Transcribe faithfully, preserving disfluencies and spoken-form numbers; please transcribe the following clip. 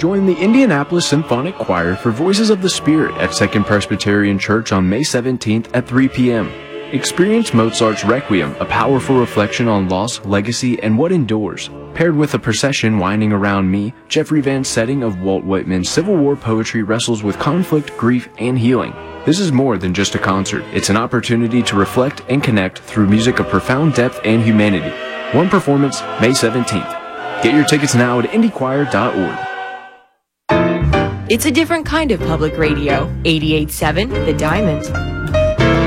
Join the Indianapolis Symphonic Choir for Voices of the Spirit at Second Presbyterian Church on May seventeenth at three p.m. Experience Mozart's Requiem, a powerful reflection on loss, legacy, and what endures. Paired with a procession winding around me, Jeffrey Van's setting of Walt Whitman's Civil War poetry wrestles with conflict, grief, and healing. This is more than just a concert. It's an opportunity to reflect and connect through music of profound depth and humanity. One performance, May seventeenth. Get your tickets now at indie choir dot org. It's a different kind of public radio. eighty-eight point seven The Diamond.